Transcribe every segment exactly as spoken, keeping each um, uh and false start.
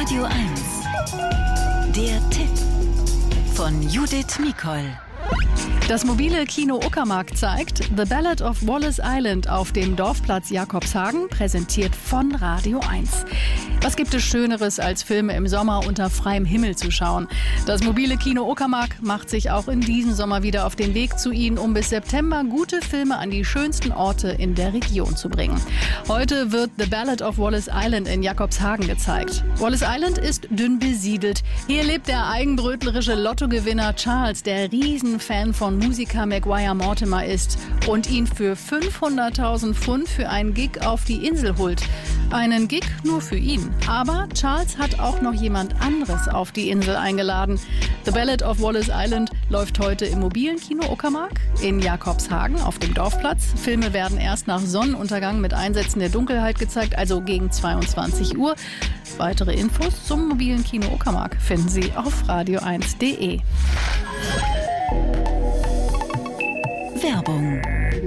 Radio eins. Der Tipp von Judith Mikol. Das mobile Kino Uckermark zeigt The Ballad of Wallace Island auf dem Dorfplatz Jakobshagen, präsentiert von Radio eins. Was gibt es Schöneres, als Filme im Sommer unter freiem Himmel zu schauen? Das mobile Kino Uckermark macht sich auch in diesem Sommer wieder auf den Weg zu Ihnen, um bis September gute Filme an die schönsten Orte in der Region zu bringen. Heute wird The Ballad of Wallace Island in Jakobshagen gezeigt. Wallace Island ist dünn besiedelt. Hier lebt der eigenbrötlerische Lottogewinner Charles, der Riesenfan von Musiker Maguire Mortimer ist und ihn für fünfhunderttausend Pfund für einen Gig auf die Insel holt. Einen Gig nur für ihn. Aber Charles hat auch noch jemand anderes auf die Insel eingeladen. The Ballad of Wallace Island läuft heute im mobilen Kino Uckermark in Jakobshagen auf dem Dorfplatz. Filme werden erst nach Sonnenuntergang mit Einsätzen der Dunkelheit gezeigt, also gegen zweiundzwanzig Uhr. Weitere Infos zum mobilen Kino Uckermark finden Sie auf radio eins punkt de. Werbung.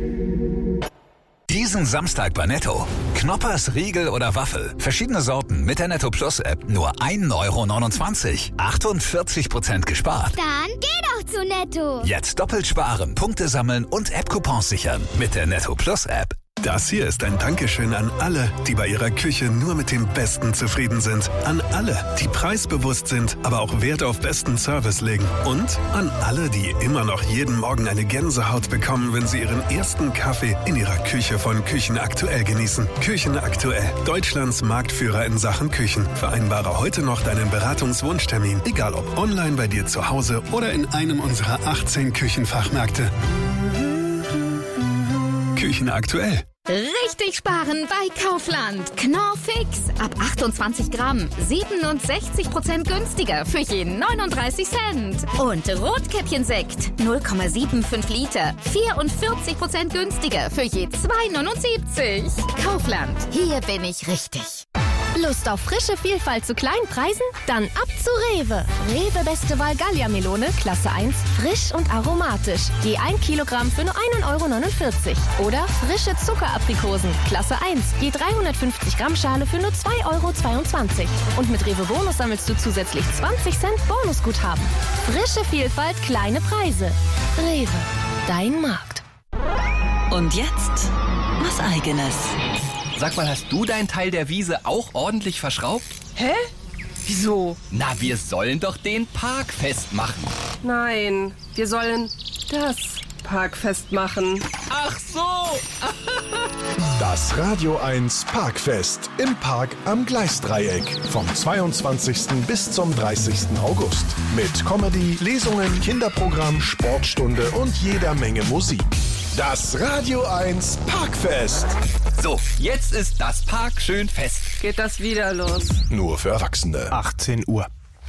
Diesen Samstag bei Netto. Knoppers, Riegel oder Waffel. Verschiedene Sorten mit der Netto Plus App. Nur ein Euro neunundzwanzig. achtundvierzig Prozent gespart. Dann geh doch zu Netto. Jetzt doppelt sparen, Punkte sammeln und App-Coupons sichern. Mit der Netto Plus App. Das hier ist ein Dankeschön an alle, die bei ihrer Küche nur mit dem Besten zufrieden sind. An alle, die preisbewusst sind, aber auch Wert auf besten Service legen. Und an alle, die immer noch jeden Morgen eine Gänsehaut bekommen, wenn sie ihren ersten Kaffee in ihrer Küche von Küchen Aktuell genießen. Küchen Aktuell, Deutschlands Marktführer in Sachen Küchen. Vereinbare heute noch deinen Beratungswunschtermin, egal ob online bei dir zu Hause oder in einem unserer achtzehn Küchenfachmärkte. Küchen Aktuell. Richtig sparen bei Kaufland. Knorr Fix. Ab achtundzwanzig Gramm. siebenundsechzig Prozent günstiger für jeden neununddreißig Cent. Und Rotkäppchensekt. null Komma fünfundsiebzig Liter. vierundvierzig Prozent günstiger für je zwei neunundsiebzig. Kaufland. Hier bin ich richtig. Lust auf frische Vielfalt zu kleinen Preisen? Dann ab zu Rewe. Rewe Beste Wahl Gallia-Melone, Klasse eins, frisch und aromatisch. Je ein Kilogramm für nur ein Euro neunundvierzig. Oder frische Zuckeraprikosen, Klasse eins, je dreihundertfünfzig Gramm Schale für nur zwei Euro zweiundzwanzig. Und mit Rewe Bonus sammelst du zusätzlich zwanzig Cent Bonusguthaben. Frische Vielfalt, kleine Preise. Rewe, dein Markt. Und jetzt was Eigenes. Sag mal, hast du deinen Teil der Wiese auch ordentlich verschraubt? Hä? Wieso? Na, wir sollen doch den Park festmachen. Nein, wir sollen das Parkfest machen. Ach so! Das Radio eins Parkfest im Park am Gleisdreieck vom zweiundzwanzigsten bis zum dreißigsten August. Mit Comedy, Lesungen, Kinderprogramm, Sportstunde und jeder Menge Musik. Das Radio eins Parkfest. So, jetzt ist das Park schön fest. Geht das wieder los? Nur für Erwachsene. achtzehn Uhr.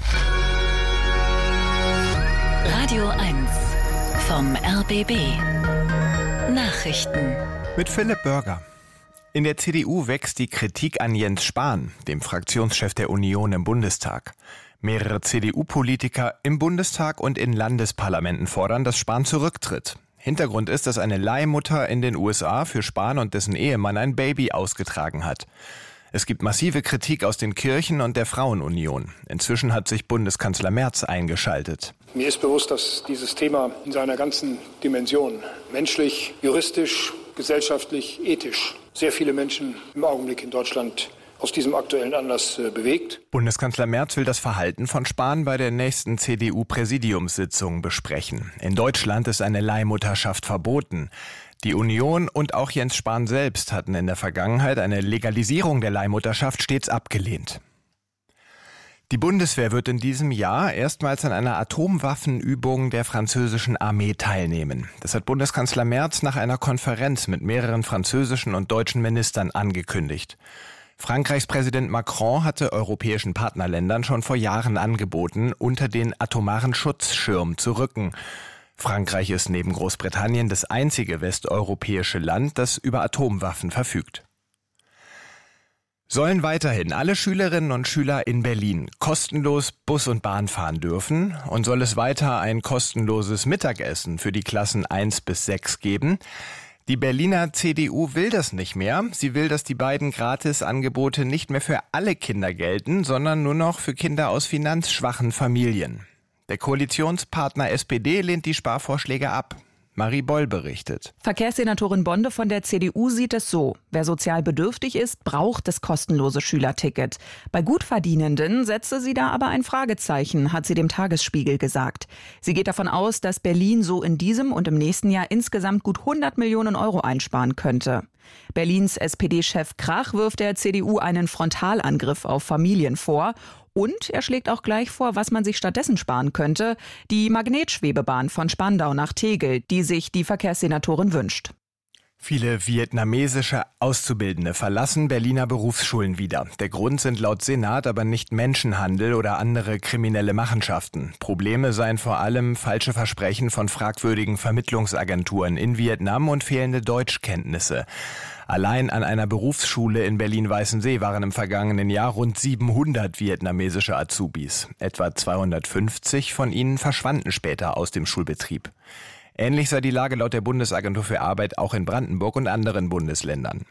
Radio eins vom R B B. Nachrichten. Mit Philipp Börger. In der C D U wächst die Kritik an Jens Spahn, dem Fraktionschef der Union im Bundestag. Mehrere C D U-Politiker im Bundestag und in Landesparlamenten fordern, dass Spahn zurücktritt. Hintergrund ist, dass eine Leihmutter in den U S A für Spahn und dessen Ehemann ein Baby ausgetragen hat. Es gibt massive Kritik aus den Kirchen und der Frauenunion. Inzwischen hat sich Bundeskanzler Merz eingeschaltet. Mir ist bewusst, dass dieses Thema in seiner ganzen Dimension, menschlich, juristisch, gesellschaftlich, ethisch, sehr viele Menschen im Augenblick in Deutschland aus diesem aktuellen Anlass äh, bewegt. Bundeskanzler Merz will das Verhalten von Spahn bei der nächsten C D U-Präsidiumssitzung besprechen. In Deutschland ist eine Leihmutterschaft verboten. Die Union und auch Jens Spahn selbst hatten in der Vergangenheit eine Legalisierung der Leihmutterschaft stets abgelehnt. Die Bundeswehr wird in diesem Jahr erstmals an einer Atomwaffenübung der französischen Armee teilnehmen. Das hat Bundeskanzler Merz nach einer Konferenz mit mehreren französischen und deutschen Ministern angekündigt. Frankreichs Präsident Macron hatte europäischen Partnerländern schon vor Jahren angeboten, unter den atomaren Schutzschirm zu rücken. Frankreich ist neben Großbritannien das einzige westeuropäische Land, das über Atomwaffen verfügt. Sollen weiterhin alle Schülerinnen und Schüler in Berlin kostenlos Bus und Bahn fahren dürfen und soll es weiter ein kostenloses Mittagessen für die Klassen eins bis sechs geben? Die Berliner C D U will das nicht mehr. Sie will, dass die beiden Gratisangebote nicht mehr für alle Kinder gelten, sondern nur noch für Kinder aus finanzschwachen Familien. Der Koalitionspartner S P D lehnt die Sparvorschläge ab. Marie Boll berichtet. Verkehrssenatorin Bonde von der C D U sieht es so. Wer sozial bedürftig ist, braucht das kostenlose Schülerticket. Bei Gutverdienenden setze sie da aber ein Fragezeichen, hat sie dem Tagesspiegel gesagt. Sie geht davon aus, dass Berlin so in diesem und im nächsten Jahr insgesamt gut hundert Millionen Euro einsparen könnte. Berlins S P D-Chef Krach wirft der C D U einen Frontalangriff auf Familien vor. Und er schlägt auch gleich vor, was man sich stattdessen sparen könnte. Die Magnetschwebebahn von Spandau nach Tegel, die sich die Verkehrssenatorin wünscht. Viele vietnamesische Auszubildende verlassen Berliner Berufsschulen wieder. Der Grund sind laut Senat aber nicht Menschenhandel oder andere kriminelle Machenschaften. Probleme seien vor allem falsche Versprechen von fragwürdigen Vermittlungsagenturen in Vietnam und fehlende Deutschkenntnisse. Allein an einer Berufsschule in Berlin-Weißensee waren im vergangenen Jahr rund siebenhundert vietnamesische Azubis. Etwa zweihundertfünfzig von ihnen verschwanden später aus dem Schulbetrieb. Ähnlich sei die Lage laut der Bundesagentur für Arbeit auch in Brandenburg und anderen Bundesländern.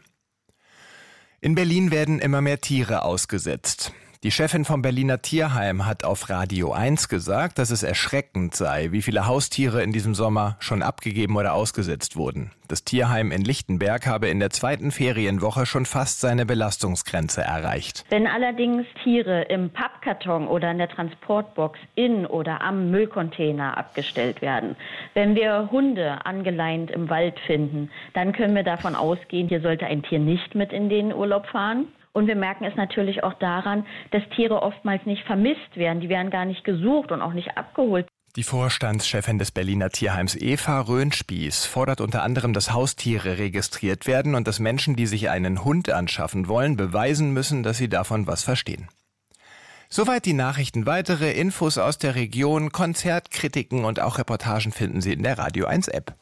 In Berlin werden immer mehr Tiere ausgesetzt. Die Chefin vom Berliner Tierheim hat auf Radio eins gesagt, dass es erschreckend sei, wie viele Haustiere in diesem Sommer schon abgegeben oder ausgesetzt wurden. Das Tierheim in Lichtenberg habe in der zweiten Ferienwoche schon fast seine Belastungsgrenze erreicht. Wenn allerdings Tiere im Pappkarton oder in der Transportbox in oder am Müllcontainer abgestellt werden, wenn wir Hunde angeleint im Wald finden, dann können wir davon ausgehen, hier sollte ein Tier nicht mit in den Urlaub fahren. Und wir merken es natürlich auch daran, dass Tiere oftmals nicht vermisst werden. Die werden gar nicht gesucht und auch nicht abgeholt. Die Vorstandschefin des Berliner Tierheims Eva Röhnspieß fordert unter anderem, dass Haustiere registriert werden und dass Menschen, die sich einen Hund anschaffen wollen, beweisen müssen, dass sie davon was verstehen. Soweit die Nachrichten. Weitere Infos aus der Region, Konzertkritiken und auch Reportagen finden Sie in der Radio eins App.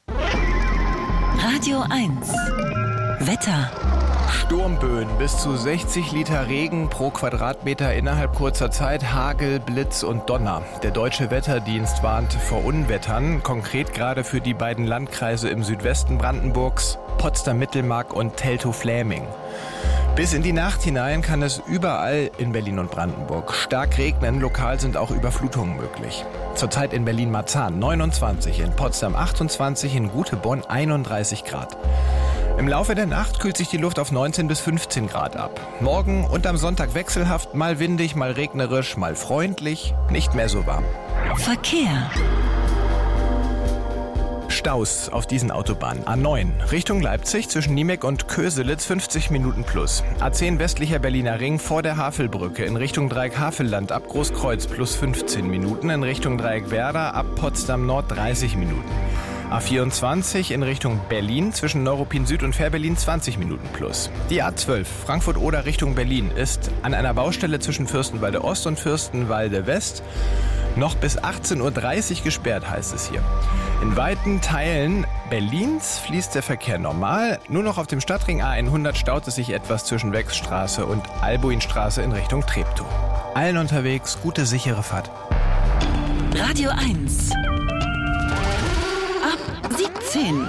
Radio eins Wetter. Sturmböen, bis zu sechzig Liter Regen pro Quadratmeter innerhalb kurzer Zeit, Hagel, Blitz und Donner. Der Deutsche Wetterdienst warnt vor Unwettern, konkret gerade für die beiden Landkreise im Südwesten Brandenburgs, Potsdam-Mittelmark und Teltow-Fläming. Bis in die Nacht hinein kann es überall in Berlin und Brandenburg stark regnen. Lokal sind auch Überflutungen möglich. Zurzeit in Berlin-Marzahn neunundzwanzig, in Potsdam achtundzwanzig, in Gutebonn einunddreißig Grad. Im Laufe der Nacht kühlt sich die Luft auf neunzehn bis fünfzehn Grad ab. Morgen und am Sonntag wechselhaft, mal windig, mal regnerisch, mal freundlich, nicht mehr so warm. Verkehr. Staus auf diesen Autobahnen. A neun Richtung Leipzig zwischen Niemek und Köselitz fünfzig Minuten plus. A zehn westlicher Berliner Ring vor der Havelbrücke in Richtung Dreieck Havelland ab Großkreuz plus fünfzehn Minuten. In Richtung Dreieck Werder ab Potsdam Nord dreißig Minuten. A vierundzwanzig in Richtung Berlin zwischen Neuruppin Süd und Fährberlin zwanzig Minuten plus. Die A zwölf Frankfurt-Oder Richtung Berlin ist an einer Baustelle zwischen Fürstenwalde Ost und Fürstenwalde West noch bis achtzehn Uhr dreißig gesperrt, heißt es hier. In weiten Teilen Berlins fließt der Verkehr normal. Nur noch auf dem Stadtring A hundert staut es sich etwas zwischen Wechsstraße und Albuinstraße in Richtung Treptow. Allen unterwegs gute, sichere Fahrt. Radio eins. Ab siebzehn.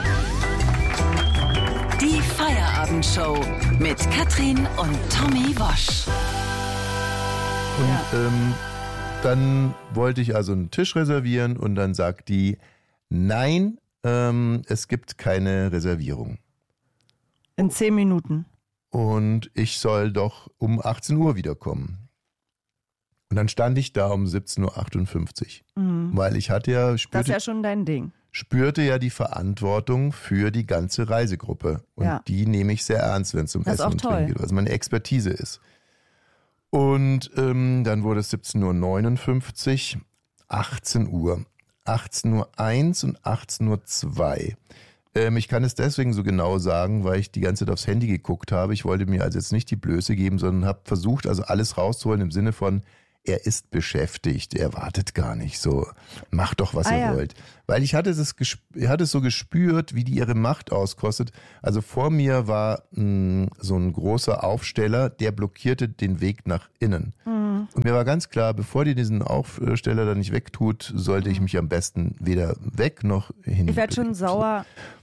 Die Feierabendshow mit Katrin und Tommy Wosch. Und ja. ähm, dann wollte ich also einen Tisch reservieren und dann sagt die, nein, ähm, es gibt keine Reservierung. In zehn Minuten. Und ich soll doch um achtzehn Uhr wiederkommen. Und dann stand ich da um siebzehn Uhr achtundfünfzig. Mhm. Weil ich hatte ja... Spürte, das ist ja schon dein Ding. Spürte ja die Verantwortung für die ganze Reisegruppe. Und ja. die nehme ich sehr ernst, wenn es um das Essen und Trinken geht, was meine Expertise ist. Und ähm, dann wurde es siebzehn Uhr neunundfünfzig, achtzehn Uhr, achtzehn Uhr eins und achtzehn Uhr zwei. Ähm, ich kann es deswegen so genau sagen, weil ich die ganze Zeit aufs Handy geguckt habe. Ich wollte mir also jetzt nicht die Blöße geben, sondern habe versucht, also alles rauszuholen im Sinne von, er ist beschäftigt, er wartet gar nicht so, macht doch, was ah, ihr ja. wollt. Weil ich hatte es, ich hatte es so gespürt, wie die ihre Macht auskostet. Also vor mir war mh, so ein großer Aufsteller, der blockierte den Weg nach innen. Mhm. Und mir war ganz klar, bevor die diesen Aufsteller da nicht wegtut, sollte ich mich am besten weder weg noch hin. Ich werde schon sauer,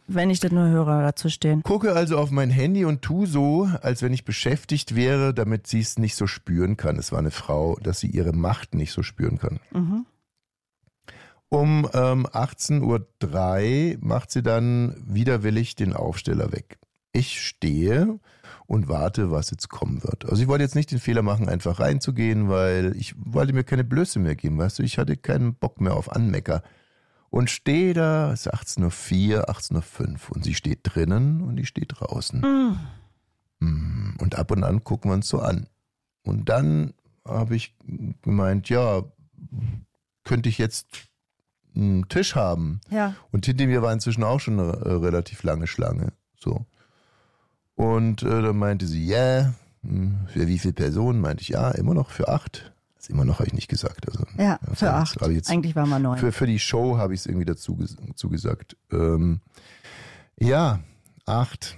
wenn ich das nur höre, dazu stehen. Gucke also auf mein Handy und tu so, als wenn ich beschäftigt wäre, damit sie es nicht so spüren kann. Es war eine Frau, dass sie ihre Macht nicht so spüren kann. Mhm. Um ähm, achtzehn Uhr drei macht sie dann widerwillig den Aufsteller weg. Ich stehe und warte, was jetzt kommen wird. Also ich wollte jetzt nicht den Fehler machen, einfach reinzugehen, weil ich wollte mir keine Blöße mehr geben. Weißt du, ich hatte keinen Bock mehr auf Anmecker. Und stehe da, es ist achtzehn Uhr vier, achtzehn Uhr fünf und sie steht drinnen und ich stehe draußen. Mm. Und ab und an gucken wir uns so an. Und dann habe ich gemeint, ja, könnte ich jetzt einen Tisch haben? Ja. Und hinter mir war inzwischen auch schon eine äh, relativ lange Schlange. So. Und äh, dann meinte sie, ja, yeah. Für wie viele Personen? Meinte ich, ja, immer noch für acht. Das immer noch habe ich nicht gesagt. Also, ja, für also, acht. Jetzt, Eigentlich waren wir neun. Für, für die Show habe ich es irgendwie dazu, dazu gesagt. Ähm, ja, acht.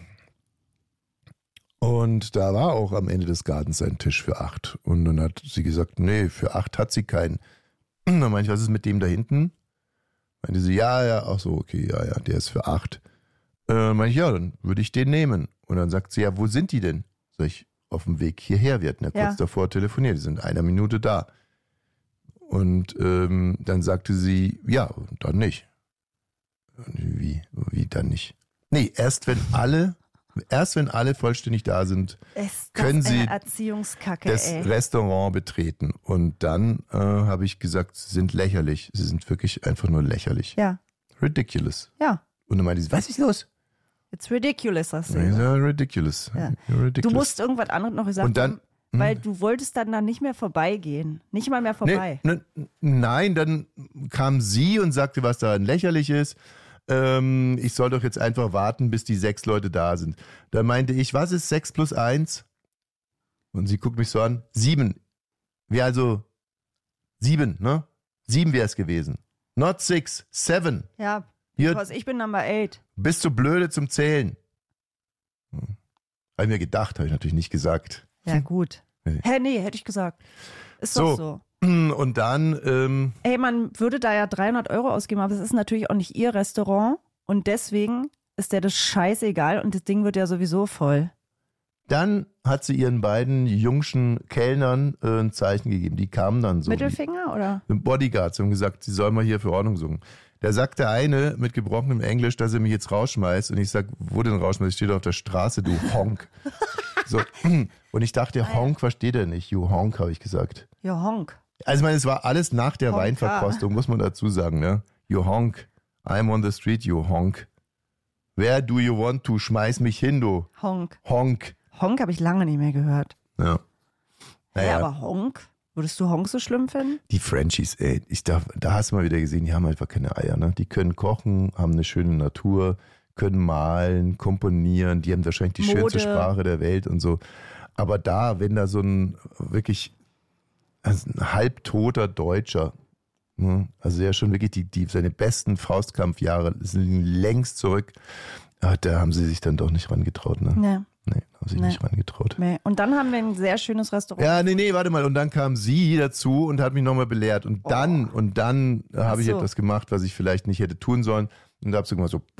Und da war auch am Ende des Gartens ein Tisch für acht. Und dann hat sie gesagt, nee, für acht hat sie keinen. Dann meinte ich, was ist mit dem da hinten? Meinte sie, ja, ja, ach so, okay, ja, ja, der ist für acht. Äh, meinte ich, ja, dann würde ich den nehmen. Und dann sagt sie, ja, wo sind die denn? Sag ich, auf dem Weg hierher. Wir hatten ja, ja kurz davor telefoniert, die sind in einer Minute da. Und ähm, dann sagte sie, ja, dann nicht. Wie, wie dann nicht? Nee, erst wenn alle, erst wenn alle vollständig da sind, ist können das sie eine Erziehungskacke, das ey. Restaurant betreten. Und dann äh, habe ich gesagt, sie sind lächerlich. Sie sind wirklich einfach nur lächerlich. Ja. Ridiculous. Ja. Und dann meinte sie, was ist los? It's ridiculous, hast du ja, gesagt. ridiculous. Ja. ridiculous. Du musst irgendwas anderes noch gesagt und dann, haben, weil du wolltest dann da nicht mehr vorbeigehen. Nicht mal mehr vorbei. Nee, ne, nein, dann kam sie und sagte, was daran lächerlich ist. Ähm, ich soll doch jetzt einfach warten, bis die sechs Leute da sind. Da meinte ich, was ist sechs plus eins? Und sie guckt mich so an, sieben. Wäre also sieben, ne? Sieben wäre es gewesen. Not six, seven. Ja, Hier, because ich bin Number eight. Bist du blöde zum Zählen? Hm. Habe ich mir gedacht, habe ich natürlich nicht gesagt. Ja, gut. Nee. Hä, nee, hätte ich gesagt. Ist so. doch so. Und dann... Ähm, Ey, man würde da ja dreihundert Euro ausgeben, aber es ist natürlich auch nicht ihr Restaurant und deswegen ist der das scheißegal und das Ding wird ja sowieso voll. Dann hat sie ihren beiden jungschen Kellnern äh, ein Zeichen gegeben. Die kamen dann so. Mittelfinger oder? Bodyguards haben gesagt, sie sollen mal hier für Ordnung suchen. Da sagt der eine mit gebrochenem Englisch, dass er mich jetzt rausschmeißt. Und ich sag, wo denn rausschmeißt? Ich stehe auf der Straße, du Honk. So. Und ich dachte, Honk versteht er nicht. You Honk, habe ich gesagt. You Honk. Also ich meine, es war alles nach der Honka. Weinverkostung, muss man dazu sagen. Ne? You Honk. I'm on the street, you Honk. Where do you want to? Schmeiß mich hin, du. Honk. Honk. Honk habe ich lange nicht mehr gehört. Ja. Naja, Ja, aber Honk? Würdest du Honk so schlimm finden? Die Frenchies, ey, ich darf, da hast du mal wieder gesehen, die haben einfach keine Eier. Ne? Die können kochen, haben eine schöne Natur, können malen, komponieren, die haben wahrscheinlich die Mode. schönste Sprache der Welt und so. Aber da, wenn da so ein wirklich also ein halbtoter Deutscher, ne? Also ja schon wirklich die, die, seine besten Faustkampfjahre sind längst zurück, aber da haben sie sich dann doch nicht rangetraut. Ne? Nee. Nee, haben sich Nee. nicht rangetraut. Nee. Und dann haben wir ein sehr schönes Restaurant. Ja, nee, nee, warte mal. Und dann kam sie dazu und hat mich nochmal belehrt. Und dann, oh. und dann habe ich so. etwas gemacht, was ich vielleicht nicht hätte tun sollen. Und da habe ich gemacht so,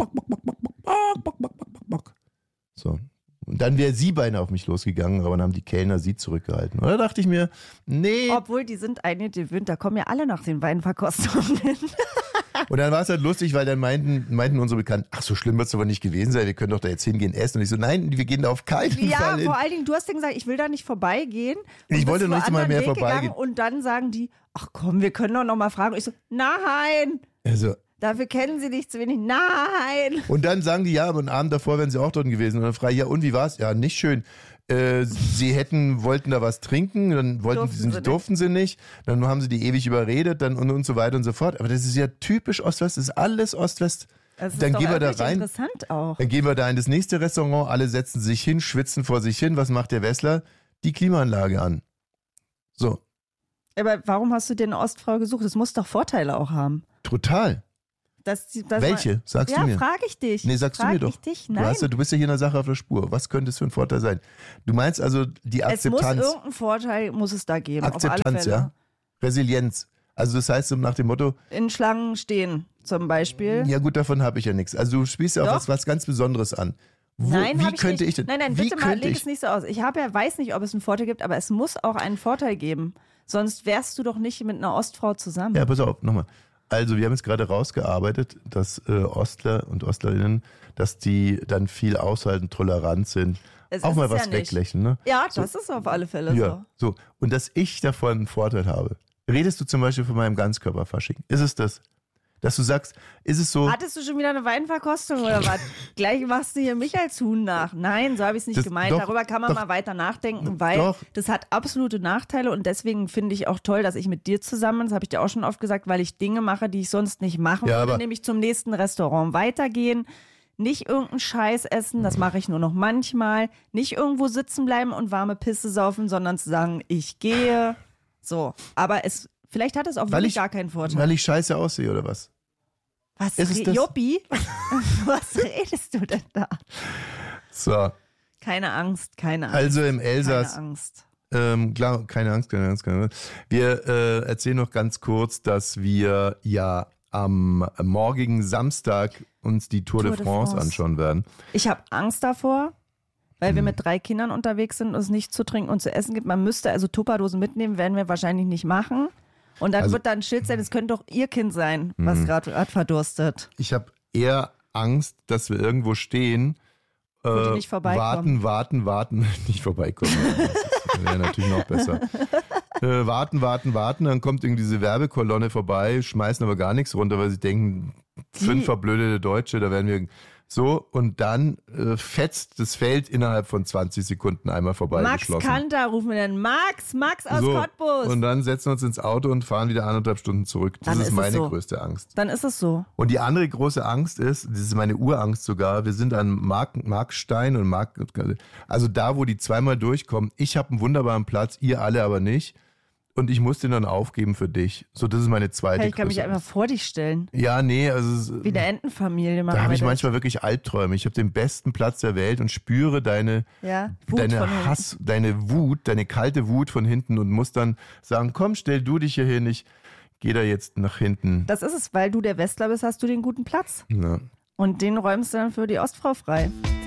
so. Und dann wäre sie beinahe auf mich losgegangen, aber dann haben die Kellner sie zurückgehalten. Und da dachte ich mir, nee. Obwohl, die sind eingewöhnt, da kommen ja alle nach den Weinverkostungen. Und dann war es halt lustig, weil dann meinten, meinten unsere Bekannten, ach, so schlimm wird es aber nicht gewesen sein, wir können doch da jetzt hingehen essen. Und ich so, nein, wir gehen da auf keinen Ja, Fall hin. vor allen Dingen, du hast ja gesagt, ich will da nicht vorbeigehen. Und Ich wollte bist noch nicht einen mal mehr anderen Weg vorbeigehen. gegangen Und dann sagen die, ach komm, wir können doch noch mal fragen. Und ich so, nein, Also, dafür kennen sie dich zu wenig. Nein. und dann sagen die, ja, aber einen Abend davor wären sie auch dort gewesen. Und dann frage ich, ja, und wie war's? Ja, nicht schön. Äh, sie hätten, wollten da was trinken, dann wollten Durften sie, sie nicht. durften sie nicht, dann haben sie die ewig überredet, dann und, und so weiter und so fort. Aber das ist ja typisch Ost-West, das ist alles Ost-West. Das ist Dann doch gehen wir da wirklich rein. interessant auch. Dann gehen wir da in das nächste Restaurant, alle setzen sich hin, schwitzen vor sich hin. Was macht der Wessler? Die Klimaanlage an. So, Aber warum hast du dir eine Ostfrau gesucht? Das muss doch Vorteile auch haben. total. Dass, die- dass Welche? Man, Sagst ja, du mir. Ja, frage ich dich. Nee, sagst frag du mir doch. Ich dich? Du, Nein. hast ja, du bist ja hier in der Sache auf der Spur. Was könnte es für ein Vorteil sein? Du meinst also die es muss Akzeptanz. irgendeinen Vorteil muss es da geben. auf alle Akzeptanz, Fälle. ja. Resilienz. Also das heißt so nach dem Motto... In Schlangen stehen zum Beispiel. Ja gut, davon habe ich ja nichts. Also du spielst ja auch was, was ganz Besonderes an. Wo, nein, wie ich könnte nicht. ich denn? Nein, nein, wie bitte mal, leg ich? es nicht so aus. Ich habe ja, weiß nicht, ob es einen Vorteil gibt, aber es muss auch einen Vorteil geben. Sonst wärst du doch nicht mit einer Ostfrau zusammen. Ja, pass auf, nochmal. Also wir haben jetzt gerade rausgearbeitet, dass äh, Ostler und Ostlerinnen, dass die dann viel aushalten, tolerant sind. Es auch mal was ja weglächeln, ne? Ja, so. Das ist auf alle Fälle ja, so. so. Und dass ich davon einen Vorteil habe. Redest du zum Beispiel von meinem Ganzkörperfasching? Ist es das? Dass du sagst, ist es so... Hattest du schon wieder eine Weinverkostung oder was? Gleich machst du hier mich als Huhn nach. Nein, so habe ich es nicht das, gemeint. Doch, Darüber kann man doch, mal weiter nachdenken, weil doch. das hat absolute Nachteile und deswegen finde ich auch toll, dass ich mit dir zusammen, das habe ich dir auch schon oft gesagt, weil ich Dinge mache, die ich sonst nicht machen ja, würde, nämlich zum nächsten Restaurant weitergehen, nicht irgendeinen Scheiß essen, das mache ich nur noch manchmal, nicht irgendwo sitzen bleiben und warme Pisse saufen, sondern zu sagen, ich gehe. So, aber es, vielleicht hat es auch weil wirklich ich, gar keinen Vorteil. Weil ich scheiße aussehe oder was? Was, ist es das? Joppi? Was redest du denn da? So. Keine Angst, keine Angst. Also im Elsass. Keine Angst. Ähm, klar, keine Angst, keine Angst, keine Angst. Wir äh, erzählen noch ganz kurz, dass wir ja am morgigen Samstag uns die Tour, Tour de, France de France anschauen werden. Ich habe Angst davor, weil hm. wir mit drei Kindern unterwegs sind und es nichts zu trinken und zu essen gibt. Man müsste also Tupperdosen mitnehmen, werden wir wahrscheinlich nicht machen. Und dann also, wird da ein Schild sein, es könnte doch ihr Kind sein, was hm. gerade verdurstet. Ich habe eher Angst, dass wir irgendwo stehen, äh, Wo die nicht vorbeikommen. warten, warten, warten, nicht vorbeikommen. Das wäre natürlich noch besser. Äh, warten, warten, warten, dann kommt irgendwie diese Werbekolonne vorbei, schmeißen aber gar nichts runter, weil sie denken, fünf verblödete Deutsche, da werden wir so, und dann äh, fetzt das Feld innerhalb von zwanzig Sekunden einmal vorbei Max geschlossen. Kanter rufen wir dann, Max, Max aus so, Cottbus. Und dann setzen wir uns ins Auto und fahren wieder anderthalb Stunden zurück. Das dann ist, ist meine so. größte Angst. Dann ist es so. Und die andere große Angst ist, das ist meine Urangst sogar, wir sind an Mark, Markstein und Mark, also da, wo die zweimal durchkommen. Ich habe einen wunderbaren Platz, ihr alle aber nicht. Und ich muss den dann aufgeben für dich. So, das ist meine zweite hey, Ich kann mich Größe. einfach vor dich stellen. Ja, nee, also... Wie eine Entenfamilie. Da habe ich manchmal wirklich Albträume. Ich habe den besten Platz der Welt und spüre deine, ja, Wut deine von Hass, hinten. deine Wut, deine kalte Wut von hinten und muss dann sagen, komm, stell du dich hier hin, ich gehe da jetzt nach hinten. Das ist es, weil du der Westler bist, hast du den guten Platz. Ja. Und den räumst du dann für die Ostfrau frei.